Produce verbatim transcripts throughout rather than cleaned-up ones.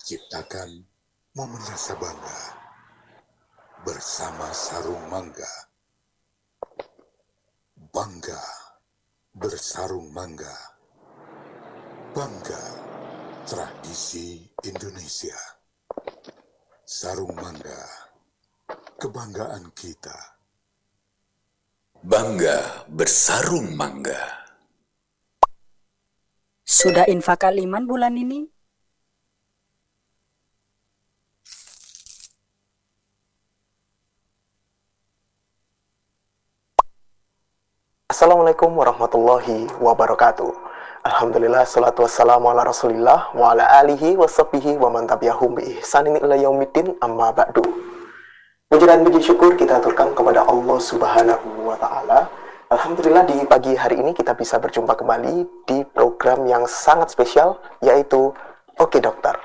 Ciptakan momen rasa bangga bersama Sarung Mangga. Bangga bersarung mangga. Bangga tradisi Indonesia. Sarung Mangga, kebanggaan kita. Bangga bersarung mangga. Sudah infak Al-Iman bulan ini? Assalamualaikum warahmatullahi wabarakatuh. Alhamdulillah, salatu wassalamu ala rasulillah wa ala alihi wa sahbihi wa man tabi'ahum bi ihsanin ila yaumiddin, amma ba'du. Puji dan puji syukur kita aturkan kepada Allah Subhanahu wa Ta'ala. Alhamdulillah, di pagi hari ini kita bisa berjumpa kembali di program yang sangat spesial, yaitu Oke Dokter.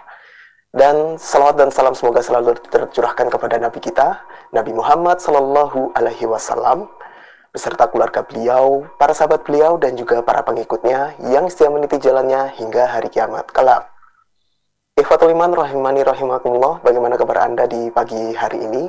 Dan salawat dan salam semoga selalu tercurahkan kepada Nabi kita, Nabi Muhammad Sallallahu Alaihi Wasallam, beserta keluarga beliau, para sahabat beliau, dan juga para pengikutnya yang setia meniti jalannya hingga hari kiamat kelak. Ikhwatul iman rahimani rahimakumullah, bagaimana kabar Anda di pagi hari ini?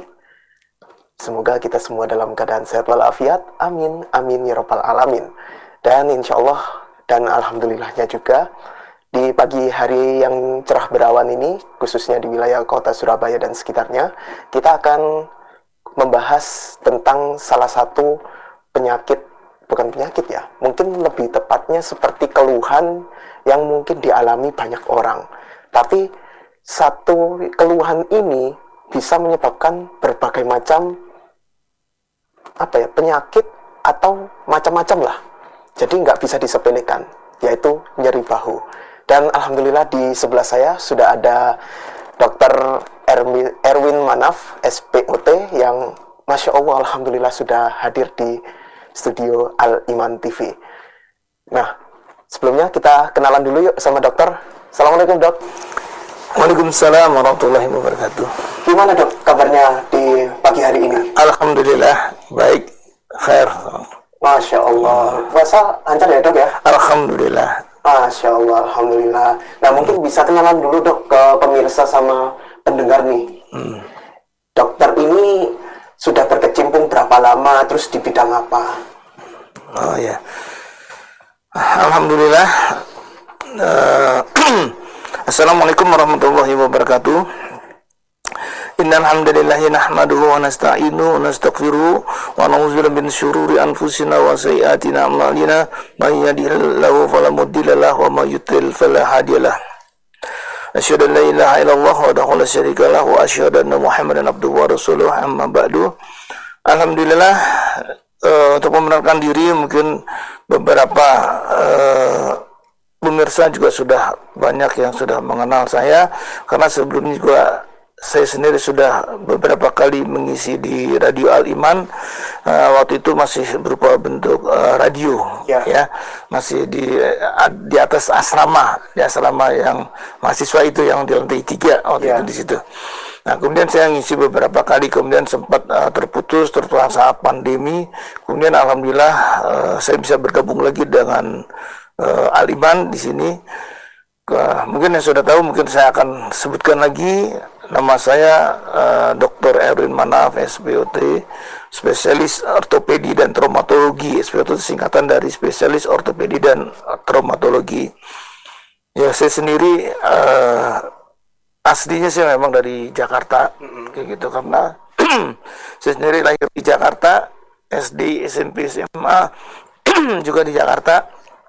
Semoga kita semua dalam keadaan sehat walafiat. Amin, amin ya rabbal alamin. Dan insya Allah dan alhamdulillahnya juga, di pagi hari yang cerah berawan ini, khususnya di wilayah kota Surabaya dan sekitarnya, kita akan membahas tentang salah satu penyakit, bukan penyakit ya, mungkin lebih tepatnya seperti keluhan yang mungkin dialami banyak orang. Tapi satu keluhan ini bisa menyebabkan berbagai macam apa ya, penyakit atau macam-macam lah. Jadi nggak bisa disepelekan, yaitu nyeri bahu. Dan alhamdulillah di sebelah saya sudah ada dokter Erwin Manaf, S P O T, yang Masya Allah alhamdulillah sudah hadir di studio Al-Iman T V. Nah, sebelumnya kita kenalan dulu yuk sama dokter. Assalamualaikum dok. Waalaikumsalam warahmatullahi wabarakatuh. Gimana dok kabarnya di pagi hari ini? Alhamdulillah baik, khair. Masya Allah. Puasa lancar ya dok ya? Alhamdulillah. Masya Allah, alhamdulillah. Nah mungkin bisa kenalan dulu dok ke pemirsa sama pendengar nih. Hmm. Dokter ini sudah berkecimpung berapa lama, terus di bidang apa? Oh ya, alhamdulillah. Uh, Assalamualaikum warahmatullahi wabarakatuh. Innal hamdalillahi nahmaduhu wa nasta'inu wa nastaghfiruhu wa na'udzubillahi min syururi anfusina wa sayyiati a'malina. May yahdihillahu fala mudilla lahu wa may yudlil fala hadiyalah. Asyhadu an la ilaha illallah wahdahu la syarika lahu wa asyhadu anna Muhammadan abduhu wa rasuluhu, amma ba'du. Alhamdulillah, uh, untuk memperkenalkan diri, mungkin beberapa uh, pemirsa juga sudah banyak yang sudah mengenal saya, karena sebelumnya juga saya sendiri sudah beberapa kali mengisi di Radio Al-Iman. Uh, waktu itu masih berupa bentuk uh, radio, ya. ya, masih di uh, di atas asrama, di asrama yang mahasiswa itu yang di lantai tiga waktu ya. itu di situ. Nah, kemudian saya ngisi beberapa kali, kemudian sempat uh, terputus terutama saat pandemi. Kemudian alhamdulillah uh, saya bisa bergabung lagi dengan uh, Al-Iman di sini. Uh, mungkin yang sudah tahu, mungkin saya akan sebutkan lagi. Nama saya uh, dokter Erwin Manaf, S P O T, spesialis ortopedi dan traumatologi. S P O T itu singkatan dari spesialis ortopedi dan traumatologi. Ya, saya sendiri uh, aslinya sih memang dari Jakarta, mm-hmm. kayak gitu, karena saya sendiri lahir di Jakarta, S D, S M P, S M A juga di Jakarta.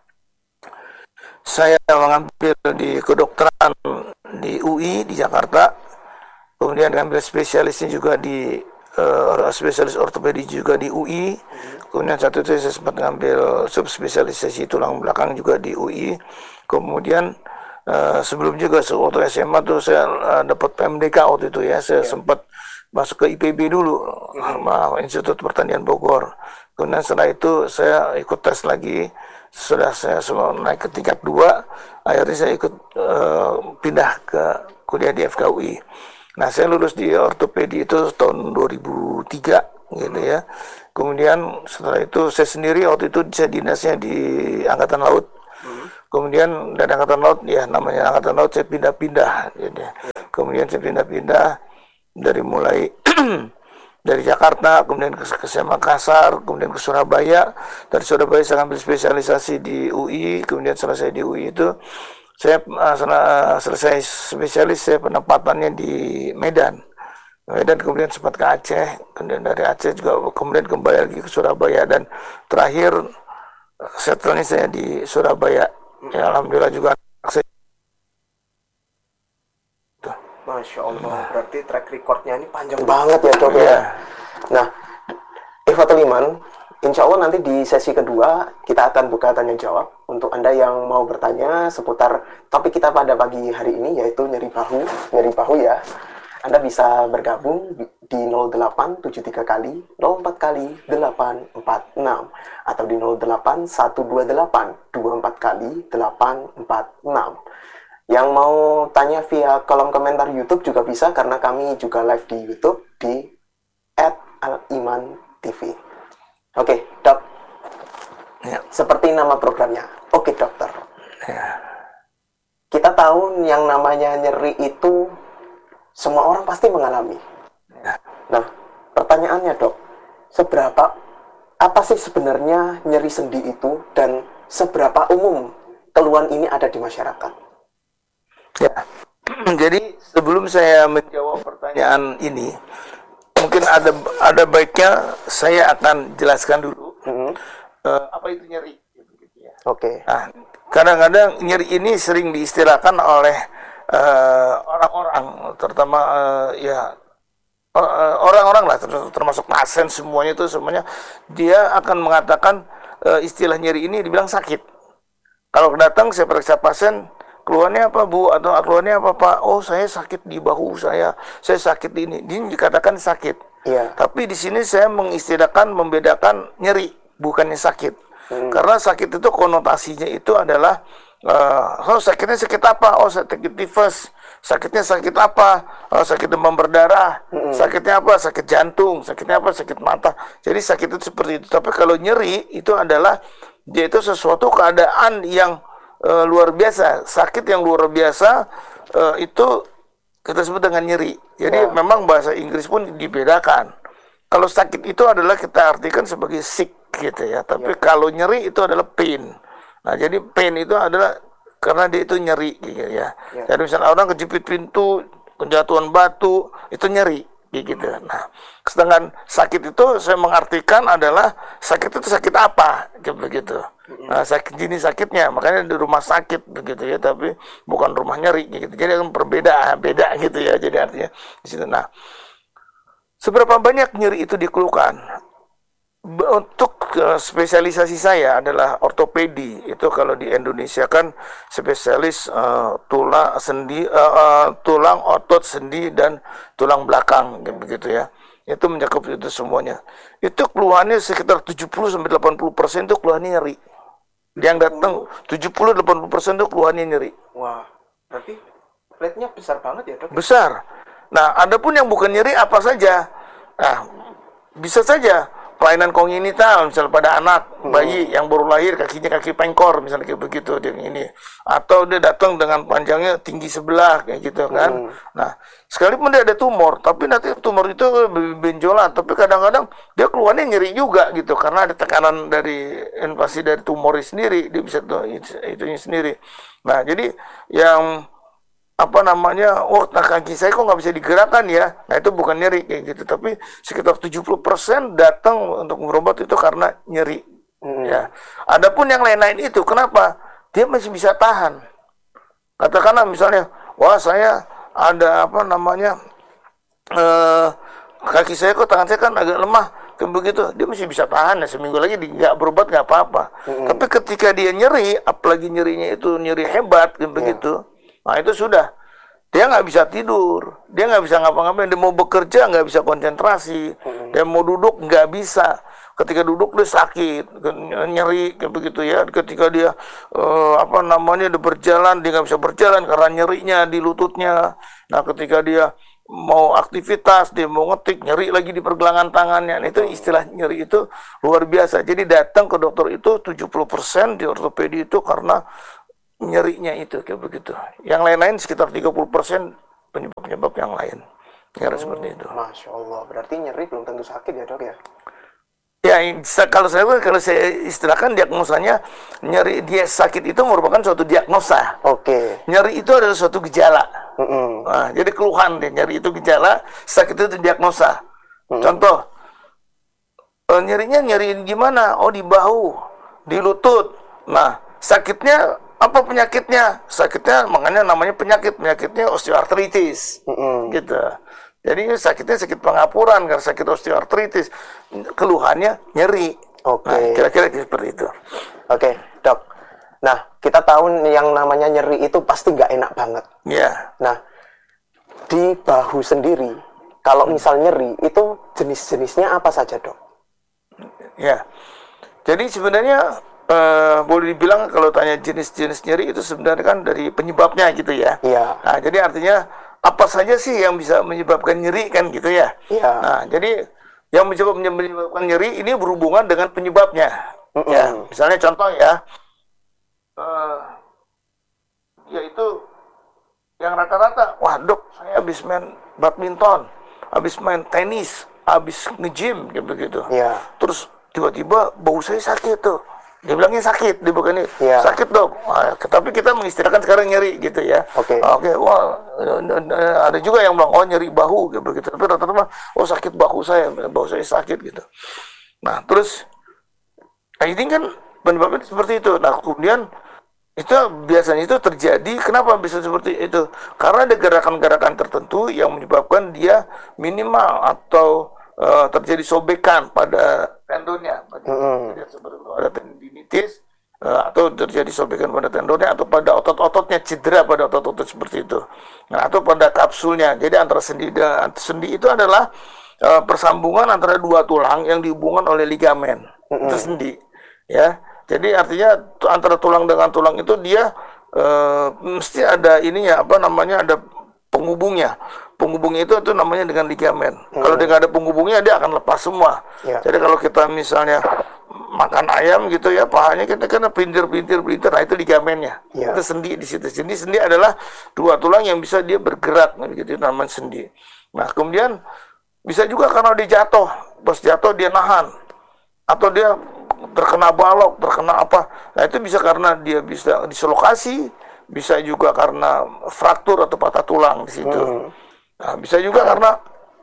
Saya mengambil di kedokteran di U I di Jakarta. Kemudian ngambil spesialisnya juga di uh, spesialis ortopedi juga di U I. Kemudian satu itu saya sempat ngambil subspesialisasi tulang belakang juga di U I. Kemudian uh, sebelum juga waktu S M A tuh saya uh, dapat P M D K waktu itu ya. Saya ya. sempat masuk ke I P B dulu, sama Institut Pertanian Bogor. Kemudian setelah itu saya ikut tes lagi. Sudah saya semua naik ke tingkat dua, akhirnya saya ikut uh, pindah ke kuliah di F K U I. Nah, saya lulus di ortopedi itu tahun dua ribu tiga gitu ya. Kemudian setelah itu saya sendiri waktu itu saya dinasnya di Angkatan Laut. Hmm. Kemudian dari Angkatan Laut, ya namanya Angkatan Laut, saya pindah-pindah gitu. kemudian saya pindah-pindah dari mulai dari Jakarta, kemudian ke, ke Makassar, kemudian ke Surabaya. Dari Surabaya saya ambil spesialisasi di U I, kemudian selesai di U I itu saya uh, selesai spesialis, saya penempatannya di Medan. Medan kemudian sempat ke Aceh, kemudian dari Aceh juga kemudian kembali lagi ke Surabaya, dan terakhir setelahnya saya di Surabaya. Ya, alhamdulillah juga saya. Masya Allah, berarti track recordnya ini panjang banget ya Dok ya. Nah, Ikhwatul Iman, insya Allah nanti di sesi kedua kita akan buka tanya jawab untuk Anda yang mau bertanya seputar topik kita pada pagi hari ini, yaitu nyeri bahu, nyeri bahu ya. Anda bisa bergabung di nol delapan tujuh tiga kali nol empat kali delapan empat enam atau di nol delapan satu dua delapan dua empat kali delapan empat enam. Yang mau tanya via kolom komentar YouTube juga bisa, karena kami juga live di YouTube di at al-iman T V. Oke, Dok. Ya. Seperti nama programnya. Oke, dokter. Ya. Kita tahu yang namanya nyeri itu semua orang pasti mengalami. Ya. Nah, pertanyaannya, Dok, seberapa apa sih sebenarnya nyeri sendi itu, dan seberapa umum keluhan ini ada di masyarakat? Ya, jadi sebelum saya menjawab pertanyaan ini, mungkin ada ada baiknya saya akan jelaskan dulu mm-hmm. uh, apa itu nyeri. Oke. Okay. Nah, kadang-kadang nyeri ini sering diistilahkan oleh uh, orang-orang, terutama uh, ya uh, orang-orang lah, termasuk pasien semuanya itu semuanya dia akan mengatakan uh, istilah nyeri ini dibilang sakit. Kalau datang saya periksa pasien, keluhannya apa Bu, atau keluhannya apa Pak? Oh, saya sakit di bahu saya, saya sakit di ini. Ini dikatakan sakit. Iya. Tapi di sini saya mengistilahkan, membedakan nyeri, bukannya sakit. Hmm. Karena sakit itu konotasinya itu adalah, uh, oh sakitnya sakit apa? Oh sakit tifus. Sakitnya sakit apa? Oh sakit demam berdarah. Hmm. Sakitnya apa? Sakit jantung. Sakitnya apa? Sakit mata. Jadi sakit itu seperti itu. Tapi kalau nyeri itu adalah, dia itu sesuatu keadaan yang Uh, luar biasa, sakit yang luar biasa, uh, itu kita sebut dengan nyeri. Jadi wow. Memang bahasa Inggris pun dibedakan. Kalau sakit itu adalah kita artikan sebagai sick gitu ya. Tapi yeah. Kalau nyeri itu adalah pain. Nah, jadi pain itu adalah karena dia itu nyeri gitu ya. Yeah. Jadi misalnya orang kejepit pintu, kejatuhan batu, itu nyeri gitu. Nah, sedangkan sakit itu saya mengartikan adalah sakit itu sakit apa begitu. Nah, sakit jenis sakitnya, makanya di rumah sakit begitu ya, tapi bukan rumah nyeri gitu. Jadi kan berbeda, beda gitu ya. Jadi artinya di situ. Nah, seberapa banyak nyeri itu dikeluhkan? Untuk uh, spesialisasi saya adalah ortopedi. Itu kalau di Indonesia kan spesialis uh, tulang sendi, uh, uh, tulang otot sendi dan tulang belakang begitu ya. Itu mencakup itu semuanya. Itu keluhannya sekitar tujuh puluh sampai delapan puluh persen itu keluhannya nyeri. Yang datang tujuh puluh sampai delapan puluh persen itu keluhannya nyeri. Wah, berarti rate-nya besar banget ya, Dok? Besar. Nah, adapun yang bukan nyeri apa saja? Nah, bisa saja kelainan kongenital, misalnya pada anak bayi hmm. yang baru lahir kakinya kaki pengkor, misalnya kayak begitu dia ini, atau dia datang dengan panjangnya tinggi sebelah kayak gitu kan. Hmm. Nah, sekalipun dia ada tumor, tapi nanti tumor itu benjolan, tapi kadang-kadang dia keluarnya nyeri juga gitu, karena ada tekanan dari invasi dari tumor sendiri, dia bisa tuh itunya sendiri. Nah, jadi yang apa namanya, oh nah kaki saya kok nggak bisa digerakkan ya, nah itu bukan nyeri kayak gitu, tapi sekitar tujuh puluh persen datang untuk berobat itu karena nyeri. hmm. Ya, adapun yang lain-lain itu kenapa dia masih bisa tahan, katakanlah misalnya, wah saya ada apa namanya eh, kaki saya kok, tangan saya kan agak lemah kayak begitu, dia masih bisa tahan ya, seminggu lagi nggak berobat nggak apa-apa. hmm. Tapi ketika dia nyeri, apalagi nyerinya itu nyeri hebat kayak yeah. begitu, nah itu sudah, dia nggak bisa tidur, dia nggak bisa ngapa-ngapain, dia mau bekerja nggak bisa konsentrasi, hmm. dia mau duduk nggak bisa, ketika duduk dia sakit, nyeri kayak begitu ya, ketika dia uh, apa namanya dia berjalan, dia nggak bisa berjalan karena nyerinya di lututnya. Nah ketika dia mau aktivitas, dia mau ngetik, nyeri lagi di pergelangan tangannya. Nah, itu istilah nyeri itu luar biasa. Jadi datang ke dokter itu tujuh puluh persen di ortopedi itu karena nyerinya itu kayak begitu. Yang lain-lain sekitar tiga puluh persen penyebab-penyebab yang lain. Kira seperti itu. Masya Allah, berarti nyeri belum tentu sakit ya dok ya? Ya, kalau saya kalau saya istilahkan diagnosanya, nyeri dia sakit itu merupakan suatu diagnosa. Oke. Nyeri itu adalah suatu gejala. Mm-mm. Nah, jadi keluhan deh, nyeri itu gejala, sakit itu diagnosa. Mm-mm. Contoh, eh, nyerinya nyeriin gimana? Oh, di bahu, di lutut. Nah, sakitnya apa penyakitnya? Sakitnya makanya namanya penyakit, penyakitnya osteoartritis. Mm-mm. Gitu. Jadi sakitnya sakit pengapuran karena sakit osteoartritis. Keluhannya nyeri. Oke. Nah, kira-kira seperti itu. Oke, dok. Nah, kita tahu yang namanya nyeri itu pasti nggak enak banget. Ya. Nah, di bahu sendiri, kalau misal nyeri, itu jenis-jenisnya apa saja, dok? Ya. Jadi sebenarnya eh, boleh dibilang kalau tanya jenis-jenis nyeri itu sebenarnya kan dari penyebabnya gitu ya. Iya. Nah, jadi artinya apa saja sih yang bisa menyebabkan nyeri kan gitu ya. Iya. Nah, jadi yang mencoba menyebabkan nyeri ini berhubungan dengan penyebabnya. Mm-mm. Ya, misalnya contoh ya, uh, yaitu yang rata-rata, wah dok, saya habis main badminton, habis main tenis, habis nge-gym gitu-gitu. Iya. Terus tiba-tiba bau saya sakit tuh. Dia bilangnya sakit, dia bukan ini Iya. sakit dok. Nah, tapi kita mengistilahkan sekarang nyeri gitu ya. Oke. Oke, wah ada juga yang bilang oh nyeri bahu gitu begitu. Tapi rata-rata oh sakit bahu saya, bahu saya sakit gitu. Nah terus, nah ini kan penyebabnya seperti itu. Nah kemudian itu biasanya itu terjadi. Kenapa bisa seperti itu? Karena ada gerakan-gerakan tertentu yang menyebabkan dia minimal atau Uh, terjadi sobekan pada tendonnya, Mm-hmm. seperti itu ada tendinitis uh, atau terjadi sobekan pada tendonnya atau pada otot-ototnya, cedera pada otot-otot seperti itu. Nah, atau pada kapsulnya. Jadi antara sendi dan sendi itu adalah uh, persambungan antara dua tulang yang dihubungkan oleh ligamen. Mm-hmm. Itu sendi, ya. Jadi artinya antara tulang dengan tulang itu dia uh, mesti ada ininya apa namanya ada penghubungnya. Penghubungnya itu itu namanya dengan ligamen. Hmm. Kalau dia nggak ada penghubungnya dia akan lepas semua. Ya. Jadi kalau kita misalnya makan ayam gitu ya, pahanya kita kan pintir-pintir-pintir, nah itu ligamennya. Ya. Itu sendi di situ. Sendi sendi adalah dua tulang yang bisa dia bergerak, gitu namanya sendi. Nah kemudian bisa juga karena dia jatuh, pas jatuh dia nahan, atau dia terkena balok, terkena apa. Nah itu bisa karena dia bisa dislokasi, bisa juga karena fraktur atau patah tulang di situ. Hmm. Nah, bisa juga karena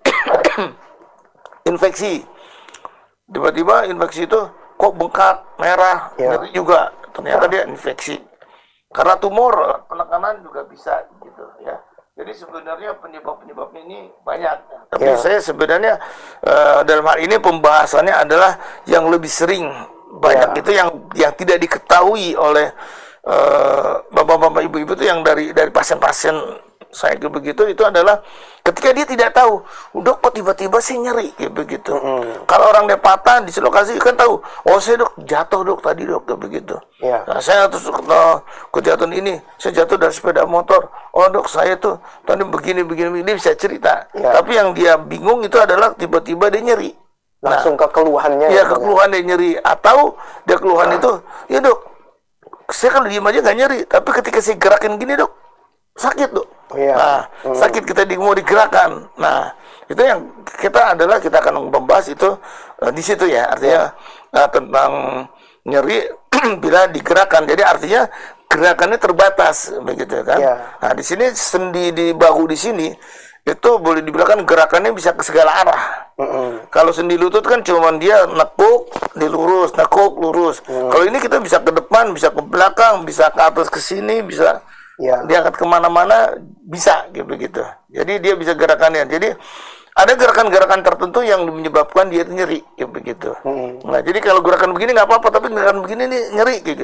infeksi. Tiba-tiba infeksi itu kok bengkak, merah, ya. Nyeri juga. Ternyata ya. Dia infeksi. Karena tumor, penekanan juga bisa gitu ya. Jadi sebenarnya penyebab-penyebabnya ini banyak. Tapi ya. Saya sebenarnya uh, dalam hal ini pembahasannya adalah yang lebih sering banyak ya. Itu yang yang tidak diketahui oleh uh, bapak-bapak, ibu-ibu itu yang dari dari pasien-pasien saya begitu itu adalah ketika dia tidak tahu, dok kok tiba-tiba sih nyeri kayak begitu. Mm-hmm. Kalau orang dia patah dislokasi kan tahu, oh saya dok jatuh dok tadi dok kayak begitu. Yeah. Nah, saya terus uh, kejatuhan ini, saya jatuh dari sepeda motor. Oh dok saya tuh tadi begini begini dia bisa cerita. Yeah. Tapi yang dia bingung itu adalah tiba-tiba dia nyeri. Langsung nah, ke keluhannya. Iya, ke keluhan dia nyeri atau dia keluhan nah. itu, ya dok, saya kan diem aja nggak nyeri, tapi ketika saya gerakin gini dok sakit dok. Oh, iya. Nah, hmm. sakit kita di, mau digerakkan. Nah, itu yang kita adalah kita akan membahas itu uh, di situ ya. Artinya yeah. uh, tentang nyeri bila digerakkan. Jadi artinya gerakannya terbatas begitu kan. Yeah. Nah, di sini sendi di bahu di sini itu boleh dibilang kan gerakannya bisa ke segala arah. Mm-hmm. Kalau sendi lutut kan cuma dia nekuk, dilurus, nekuk, lurus. Mm. Kalau ini kita bisa ke depan, bisa ke belakang, bisa ke atas ke sini, bisa ya. Diangkat kemana-mana bisa gitu gitu. Jadi dia bisa gerakannya. Jadi ada gerakan-gerakan tertentu yang menyebabkan dia nyeri gitu begitu. Hmm. Nah jadi kalau gerakan begini nggak apa-apa, tapi gerakan begini nih nyeri gitu.